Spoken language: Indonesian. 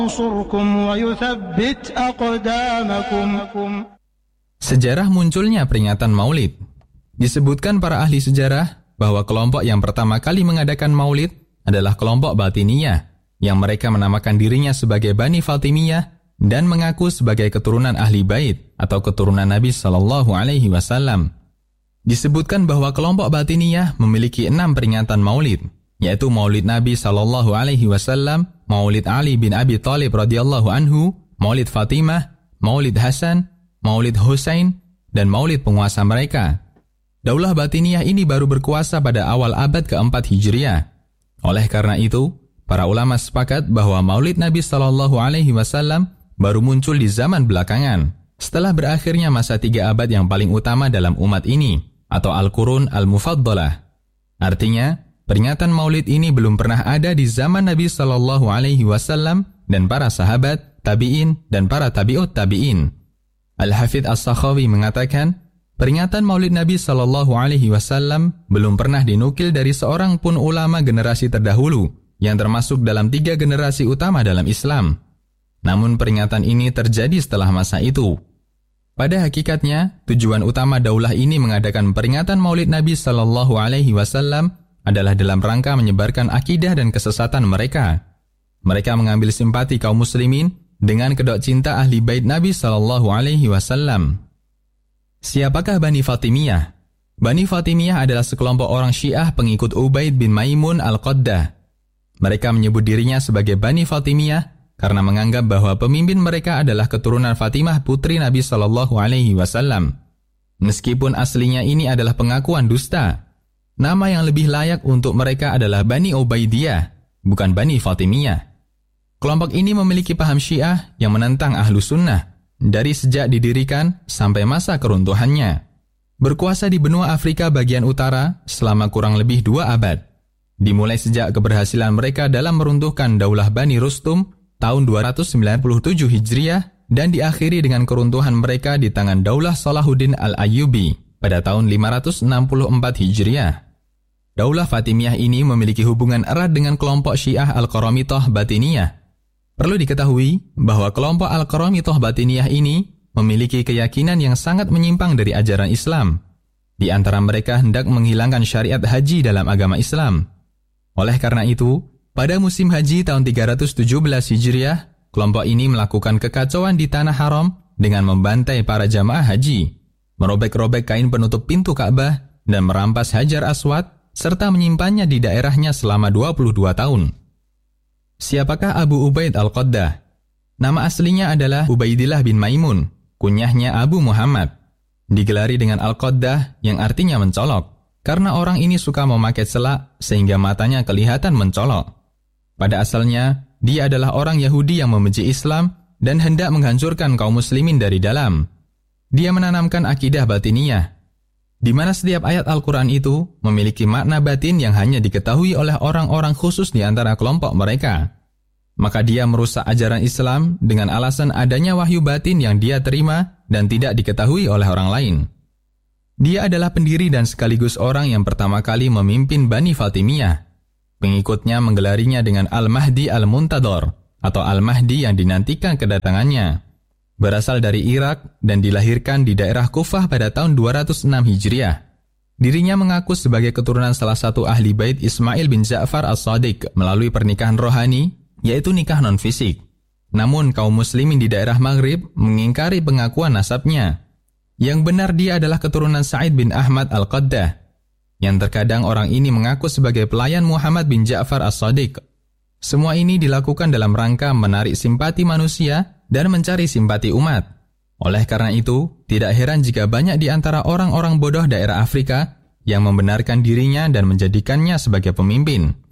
ينصركم ويثبت أقدامكم. Sejarah munculnya peringatan Maulid. Disebutkan para ahli sejarah bahwa kelompok yang pertama kali mengadakan Maulid adalah kelompok Batiniyah, yang mereka menamakan dirinya sebagai Bani Fatimiyah dan mengaku sebagai keturunan Ahli Bait atau keturunan Nabi Shallallahu Alaihi Wasallam. Disebutkan bahwa kelompok Batiniyah memiliki 6 peringatan Maulid, yaitu Maulid Nabi Shallallahu Alaihi Wasallam, Maulid Ali bin Abi Thalib radhiyallahu anhu, Maulid Fatimah, Maulid Hasan, Maulid Husain, dan Maulid penguasa mereka. Daulah Batiniyah ini baru berkuasa pada awal abad keempat Hijriah. Oleh karena itu, para ulama sepakat bahwa Maulid Nabi Shallallahu Alaihi Wasallam baru muncul di zaman belakangan, setelah berakhirnya masa 3 abad yang paling utama dalam umat ini, atau Al-Qurun Al-Mufaddalah. Artinya, peringatan Maulid ini belum pernah ada di zaman Nabi Shallallahu Alaihi Wasallam dan para sahabat, tabi'in, dan para tabi'ut tabi'in. Al-Hafidz As-Sakhawi mengatakan, peringatan Maulid Nabi Shallallahu Alaihi Wasallam belum pernah dinukil dari seorang pun ulama generasi terdahulu, yang termasuk dalam 3 generasi utama dalam Islam. Namun peringatan ini terjadi setelah masa itu. Pada hakikatnya, tujuan utama daulah ini mengadakan peringatan Maulid Nabi Shallallahu Alaihi Wasallam adalah dalam rangka menyebarkan akidah dan kesesatan mereka. Mereka mengambil simpati kaum muslimin dengan kedok cinta ahli bait Nabi Shallallahu Alaihi Wasallam. Siapakah Bani Fatimiyah? Bani Fatimiyah adalah sekelompok orang Syiah pengikut Ubaid bin Maimun Al-Qaddah. Mereka menyebut dirinya sebagai Bani Fatimiyah karena menganggap bahwa pemimpin mereka adalah keturunan Fatimah putri Nabi Shallallahu Alaihi Wasallam. Meskipun aslinya ini adalah pengakuan dusta, nama yang lebih layak untuk mereka adalah Bani Ubaidiyah, bukan Bani Fatimiyah. Kelompok ini memiliki paham Syiah yang menentang Ahlu Sunnah dari sejak didirikan sampai masa keruntuhannya. Berkuasa di benua Afrika bagian utara selama kurang lebih 2 abad. Dimulai sejak keberhasilan mereka dalam meruntuhkan Daulah Bani Rustum tahun 297 Hijriah dan diakhiri dengan keruntuhan mereka di tangan Daulah Salahuddin Al-Ayyubi pada tahun 564 Hijriah. Daulah Fatimiyah ini memiliki hubungan erat dengan kelompok Syiah Al-Qaramithah Batiniyah. Perlu diketahui bahwa kelompok Al-Qaramithah Batiniyah ini memiliki keyakinan yang sangat menyimpang dari ajaran Islam. Di antara mereka hendak menghilangkan syariat haji dalam agama Islam. Oleh karena itu, pada musim haji tahun 317 Hijriah, kelompok ini melakukan kekacauan di Tanah Haram dengan membantai para jamaah haji, merobek-robek kain penutup pintu Ka'bah, dan merampas Hajar Aswad, serta menyimpannya di daerahnya selama 22 tahun. Siapakah Abu Ubaid Al-Qaddah? Nama aslinya adalah Ubaidillah bin Maimun, kunyahnya Abu Muhammad. Digelari dengan Al-Qaddah yang artinya mencolok, karena orang ini suka memakai selak sehingga matanya kelihatan mencolok. Pada asalnya, dia adalah orang Yahudi yang membenci Islam dan hendak menghancurkan kaum muslimin dari dalam. Dia menanamkan akidah Batiniyah, di mana setiap ayat Al-Quran itu memiliki makna batin yang hanya diketahui oleh orang-orang khusus di antara kelompok mereka. Maka dia merusak ajaran Islam dengan alasan adanya wahyu batin yang dia terima dan tidak diketahui oleh orang lain. Dia adalah pendiri dan sekaligus orang yang pertama kali memimpin Bani Fatimiyah. Pengikutnya menggelarinya dengan Al-Mahdi Al-Muntadhar atau Al-Mahdi yang dinantikan kedatangannya. Berasal dari Irak dan dilahirkan di daerah Kufah pada tahun 206 Hijriah. Dirinya mengaku sebagai keturunan salah satu ahli bait Ismail bin Ja'far As-Sadiq melalui pernikahan rohani, yaitu nikah non-fisik. Namun kaum muslimin di daerah Maghrib mengingkari pengakuan nasabnya. Yang benar dia adalah keturunan Sa'id bin Ahmad Al-Qaddah, yang terkadang orang ini mengaku sebagai pelayan Muhammad bin Ja'far As-Sadiq. Semua ini dilakukan dalam rangka menarik simpati manusia dan mencari simpati umat. Oleh karena itu, tidak heran jika banyak di antara orang-orang bodoh daerah Afrika yang membenarkan dirinya dan menjadikannya sebagai pemimpin.